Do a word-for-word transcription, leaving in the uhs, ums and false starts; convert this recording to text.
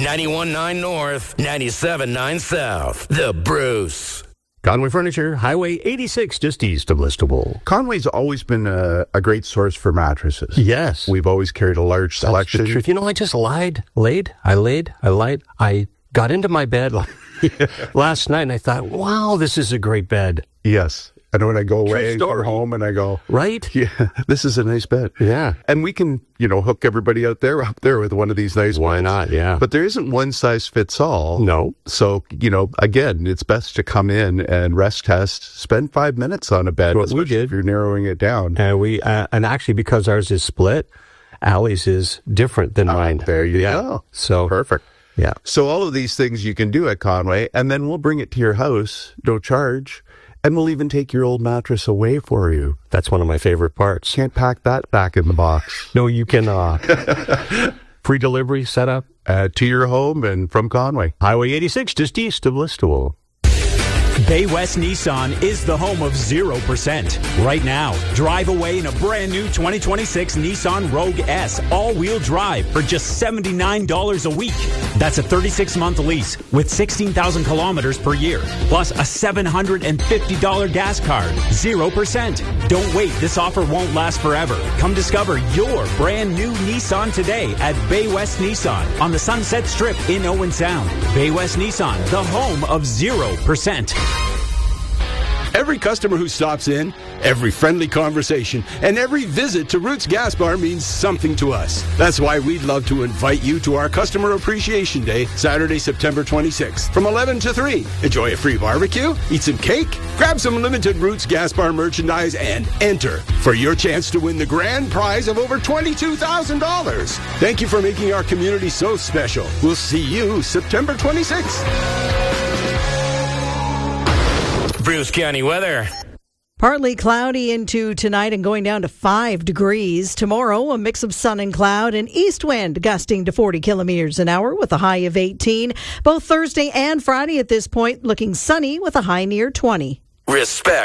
ninety-one point nine North, ninety-seven point nine South. The Bruce. Conway Furniture, Highway eighty-six, just east of Listowel. Conway's always been a, a great source for mattresses. Yes. We've always carried a large That's selection. the truth. You know, I just lied, laid, I laid, I lied. I got into my bed last night and I thought, wow, this is a great bed. Yes. And when I go True away story. or home and I go, Right? yeah, this is a nice bed. Yeah. And we can, you know, hook everybody out there up there with one of these nice Why beds. not? Yeah. But there isn't one size fits all. No. So, you know, again, it's best to come in and rest test, spend five minutes on a bed. What we especially did. if you're narrowing it down. And we, uh, and actually because ours is split, Allie's is different than mine. There you yeah. go. So, Perfect. yeah. So all of these things you can do at Conway, and then we'll bring it to your house, no charge, and we'll even take your old mattress away for you. That's one of my favorite parts. Can't pack that back in the box. No, you cannot. Free delivery set up. Uh, to your home and from Conway. Highway eighty-six, just east of Listowel. Bay West Nissan is the home of zero percent. Right now, drive away in a brand new twenty twenty-six Nissan Rogue S all-wheel drive for just seventy-nine dollars a week. That's a thirty-six month lease with sixteen thousand kilometers per year, plus a seven hundred fifty dollars gas card. zero percent. Don't wait. This offer won't last forever. Come discover your brand new Nissan today at Bay West Nissan on the Sunset Strip in Owen Sound. Bay West Nissan, the home of zero percent. Every customer who stops in, every friendly conversation, and every visit to Roots Gas Bar means something to us. That's why we'd love to invite you to our Customer Appreciation Day, Saturday, September twenty-sixth, from eleven to three. Enjoy a free barbecue, eat some cake, grab some limited Roots Gas Bar merchandise, and enter for your chance to win the grand prize of over twenty-two thousand dollars. Thank you for making our community so special. We'll see you September twenty-sixth. Bruce County weather. Partly cloudy into tonight and going down to five degrees. Tomorrow, a mix of sun and cloud and east wind gusting to forty kilometers an hour with a high of eighteen. Both Thursday and Friday at this point looking sunny with a high near twenty. Respect.